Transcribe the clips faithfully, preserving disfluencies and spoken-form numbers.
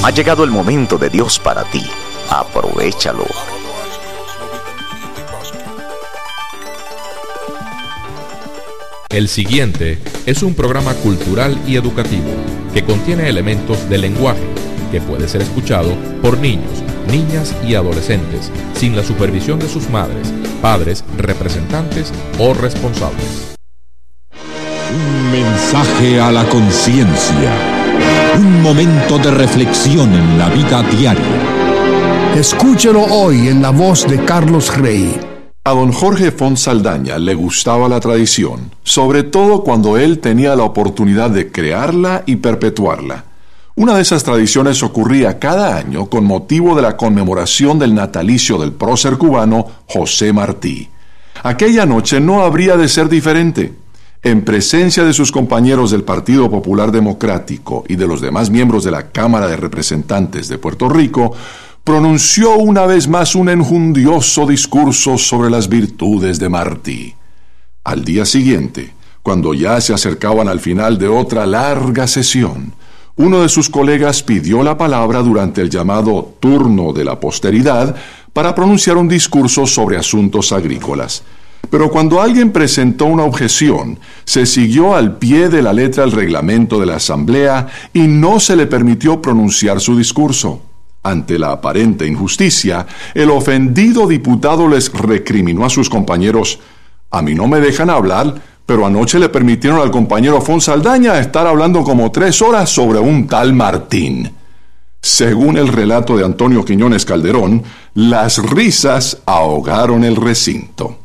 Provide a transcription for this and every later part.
Ha llegado el momento de Dios para ti. Aprovéchalo. El siguiente es un programa cultural y educativo que contiene elementos de lenguaje que puede ser escuchado por niños, niñas y adolescentes sin la supervisión de sus madres, padres, representantes o responsables. Un mensaje a la conciencia. Un momento de reflexión en la vida diaria. Escúchelo hoy en la voz de Carlos Rey. A don Jorge Font Saldaña le gustaba la tradición, sobre todo cuando él tenía la oportunidad de crearla y perpetuarla. Una de esas tradiciones ocurría cada año con motivo de la conmemoración del natalicio del prócer cubano José Martí. Aquella noche no habría de ser diferente. En presencia de sus compañeros del Partido Popular Democrático y de los demás miembros de la Cámara de Representantes de Puerto Rico, pronunció una vez más un enjundioso discurso sobre las virtudes de Martí. Al día siguiente, cuando ya se acercaban al final de otra larga sesión, uno de sus colegas pidió la palabra durante el llamado turno de la posteridad para pronunciar un discurso sobre asuntos agrícolas. Pero cuando alguien presentó una objeción, se siguió al pie de la letra el reglamento de la Asamblea y no se le permitió pronunciar su discurso. Ante la aparente injusticia, el ofendido diputado les recriminó a sus compañeros: a mí no me dejan hablar, pero anoche le permitieron al compañero Font Saldaña estar hablando como tres horas sobre un tal Martín. Según el relato de Antonio Quiñones Calderón, las risas ahogaron el recinto.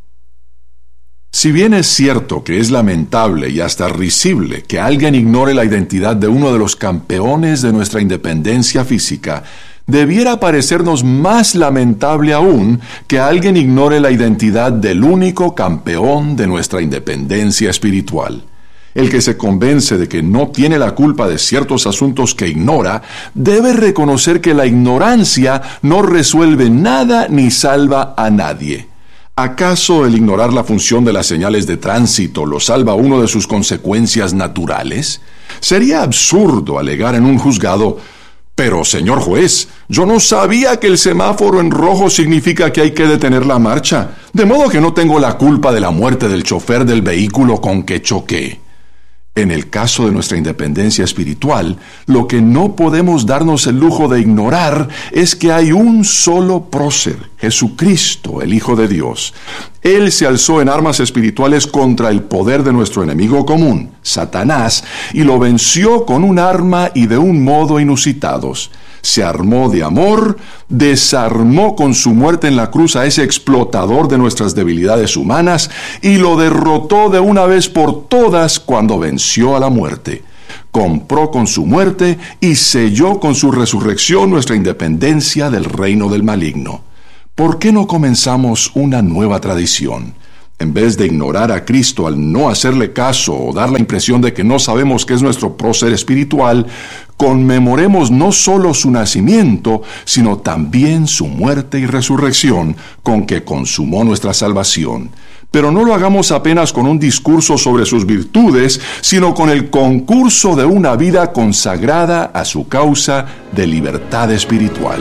Si bien es cierto que es lamentable y hasta risible que alguien ignore la identidad de uno de los campeones de nuestra independencia física, debiera parecernos más lamentable aún que alguien ignore la identidad del único campeón de nuestra independencia espiritual. El que se convence de que no tiene la culpa de ciertos asuntos que ignora, debe reconocer que la ignorancia no resuelve nada ni salva a nadie. ¿Acaso el ignorar la función de las señales de tránsito lo salva uno de sus consecuencias naturales? Sería absurdo alegar en un juzgado: pero, señor juez, yo no sabía que el semáforo en rojo significa que hay que detener la marcha, de modo que no tengo la culpa de la muerte del chofer del vehículo con que choqué. En el caso de nuestra independencia espiritual, lo que no podemos darnos el lujo de ignorar es que hay un solo prócer, Jesucristo, el Hijo de Dios. Él se alzó en armas espirituales contra el poder de nuestro enemigo común, Satanás, y lo venció con un arma y de un modo inusitados. Se armó de amor, desarmó con su muerte en la cruz a ese explotador de nuestras debilidades humanas y lo derrotó de una vez por todas cuando venció a la muerte. Compró con su muerte y selló con su resurrección nuestra independencia del reino del maligno. ¿Por qué no comenzamos una nueva tradición? En vez de ignorar a Cristo al no hacerle caso o dar la impresión de que no sabemos qué es nuestro prócer espiritual, conmemoremos no solo su nacimiento, sino también su muerte y resurrección, con que consumó nuestra salvación. Pero no lo hagamos apenas con un discurso sobre sus virtudes, sino con el concurso de una vida consagrada a su causa de libertad espiritual.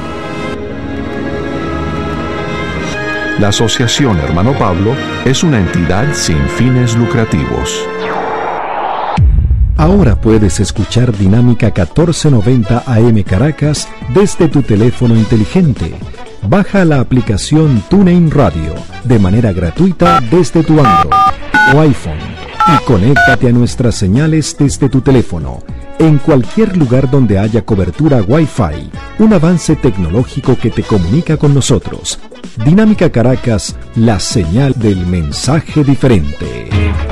La Asociación Hermano Pablo es una entidad sin fines lucrativos. Ahora puedes escuchar Dinámica catorce noventa A M Caracas desde tu teléfono inteligente. Baja la aplicación TuneIn Radio de manera gratuita desde tu Android o iPhone y conéctate a nuestras señales desde tu teléfono en cualquier lugar donde haya cobertura Wi-Fi, un avance tecnológico que te comunica con nosotros. Dinámica Caracas, la señal del mensaje diferente.